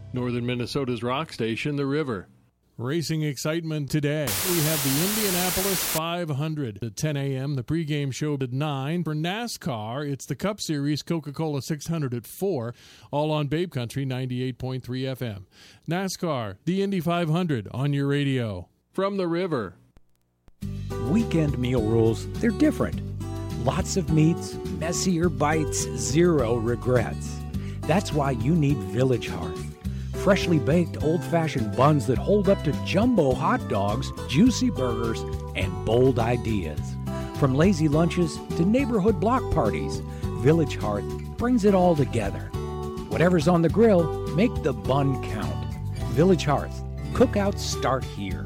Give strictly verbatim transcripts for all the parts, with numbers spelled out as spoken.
Northern Minnesota's rock station, The River. Racing excitement today. We have the Indianapolis five hundred at ten a.m. The pregame show at nine. For NASCAR, it's the Cup Series Coca-Cola six hundred at four, all on Babe Country ninety-eight point three F M. NASCAR, the Indy five hundred on your radio. From The River. Weekend meal rules, they're different. Lots of meats, messier bites, zero regrets. That's why you need Village Hearth. Freshly baked old-fashioned buns that hold up to jumbo hot dogs, juicy burgers, and bold ideas. From lazy lunches to neighborhood block parties, Village Hearth brings it all together. Whatever's on the grill, make the bun count. Village Hearth. Cookouts start here.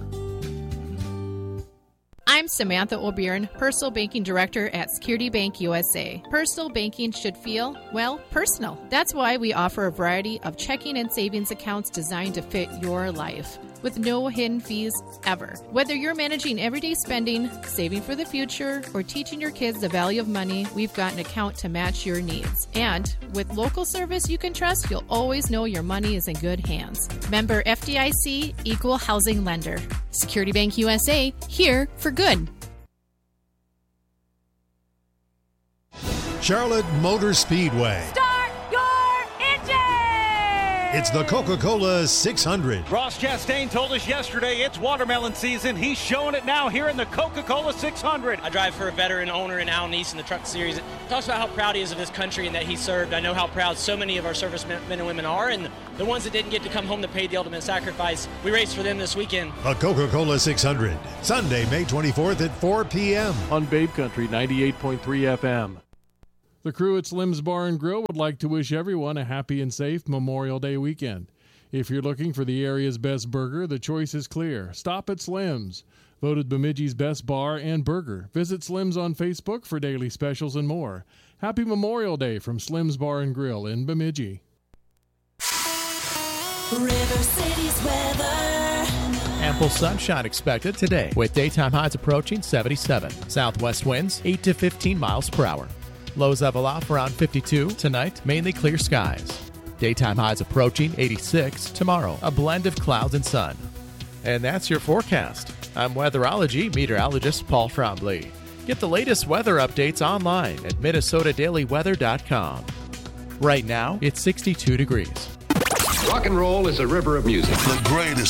I'm Samantha O'Byrne, Personal Banking Director at Security Bank U S A. Personal banking should feel, well, personal. That's why we offer a variety of checking and savings accounts designed to fit your life, with no hidden fees ever. Whether you're managing everyday spending, saving for the future, or teaching your kids the value of money, we've got an account to match your needs. And with local service you can trust, you'll always know your money is in good hands. Member F D I C, Equal Housing Lender. Security Bank U S A, here for good. Charlotte Motor Speedway. Start your engine! It's the Coca-Cola six hundred. Ross Chastain told us yesterday it's watermelon season. He's showing it now here in the Coca-Cola six hundred. I drive for a veteran owner in Al Neese in the Truck Series. It talks about how proud he is of his country and that he served. I know how proud so many of our servicemen and women are, and the ones that didn't get to come home to pay the ultimate sacrifice, we raced for them this weekend. The Coca-Cola six hundred, Sunday, May twenty-fourth at four p.m. on Babe Country ninety-eight point three F M. The crew at Slim's Bar and Grill would like to wish everyone a happy and safe Memorial Day weekend. If you're looking for the area's best burger, the choice is clear. Stop at Slim's. Voted Bemidji's best bar and burger. Visit Slim's on Facebook for daily specials and more. Happy Memorial Day from Slim's Bar and Grill in Bemidji. River City's weather. Ample sunshine expected today with daytime highs approaching seventy-seven. Southwest winds eight to fifteen miles per hour. Lows level off around fifty-two. Tonight, mainly clear skies. Daytime highs approaching eighty-six. Tomorrow, a blend of clouds and sun. And that's your forecast. I'm weatherology meteorologist Paul Trombley. Get the latest weather updates online at Minnesota Daily Weather dot com. Right now, it's sixty-two degrees. Rock and roll is a river of music. The greatest